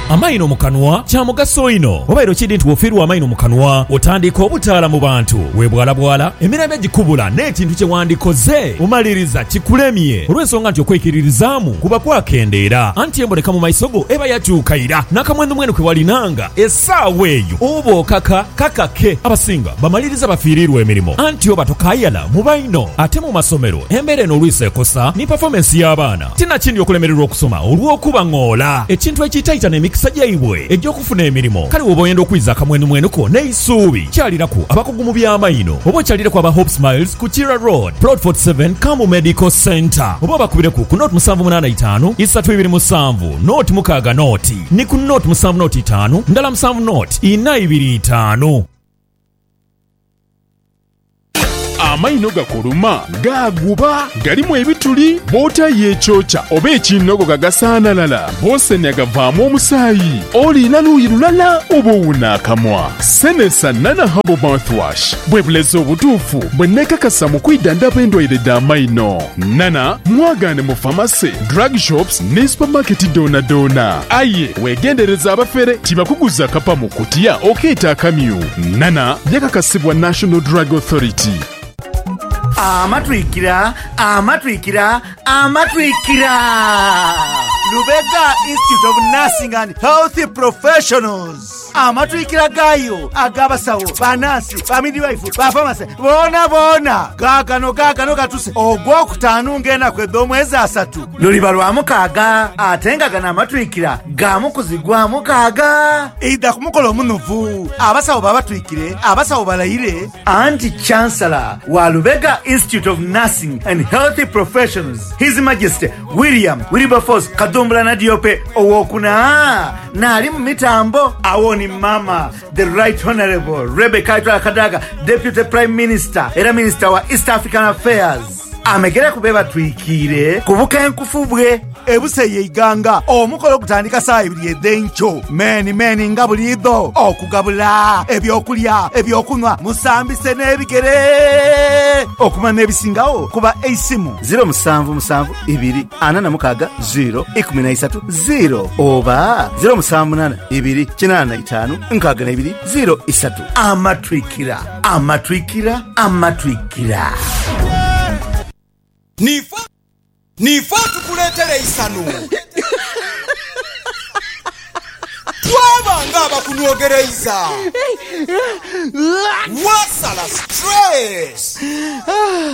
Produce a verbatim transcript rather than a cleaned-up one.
Amaino mu kanwa kya mugaso ino. Obairo kidi nti ofiirwa amaino mu kanwa otandika obutaala mu bantu. Weebwalabwala emirembe gikubula n'ekintu kye wandikoze omaliriza kikulemye olw'ensonga nti okwekiririzaamu kuba kwakendeera anti emboneka mu maiso go eba yatuukayira n'akamwendumwenu kwe walinanga essaawa eyo oba okaka kakake. Abasinga bamaliriza bafiirirwa emirimu anti oba tokayala mu baino. Ate mu masomero embeera eno olwisa ekosa ni performance y'abaana tinakindi okulemererwa okusoma olw'okuba ng'ola ekintu ekiyitayita n'emikisa gyaibwe egy'okufuna emirimu. Kale woba oyenda okwiza akamwendumwenu ko n'eisuubi kyaliraku abakugu mu by'amaino oba okyaliraku aba Hope Smiles ku Kira Road Plot forty-seven Kamu Medical Center oba bakubireku ku note musanvu munaana itaano isatu ibiri musanvu note mukaaga noti ni ku note musanvu noti itaano ndala musanvu note ina ibiri itaano. Amaino gakuluma gaguba galimu ebituli bota yechocha oba ekinogo gagasaanalala bonsenya gavaamu omusaayi olina luuyi lulala oba owunaakamwa. Senesa Nana Herbal Mouthwash bwe bulezi obutuufu bwe neekakasa mu kwidandaba endwaire d'amaino. Nana mwagaane mu famasi, drug shops ne supermarket doona doona. Aye weegendereza abafere tibakuguza kapa mu kutiya okeeta akamyu. Nana yakakasibwa National Drug Authority. Amatwikira, amatwikira, amatwikira. Lubega Institute of Nursing and Health Professionals. Amatwikira gayo agabasawo banansi bamidwife bafamase bona bona gagano gagano gatuse ogwokutaano ngenda kwedda omwezi asatu luliba lwa mukaaga atenga gana amatwikira gamu kuzigwa mukaaga ida kumukola omunuvu abasawo babatwikire abasawo balayire anti chancellor wa Lubega Institute of Nursing and Health Professionals His Majesty William Wilberforce Kadombula Nadiope owokuna nali mu mitambo awoni Mama the Right Honorable Rebecca Kadaga Deputy Prime Minister era Minister wa East African Affairs amegera kubeba twikire kubuka enkufubwe ebuseye iganga omukolo gutandika saa ibiri edencho meni meni ngabulido okugabula ebyokulya ebyokunwa musambise n'ebigere okumana ebisingawo kuba eisimu zero musanvu musanvu ibiri ana na mukaga zero ikumi na isatu zero oba zero musanvu munana ibiri kinana na itaano nkaga na ibiri zero isatu. Amatwikira amatwikira amatwikira Nifa Nifa tukuletere isanu Twaba ngaba kunwogereza Wasala stress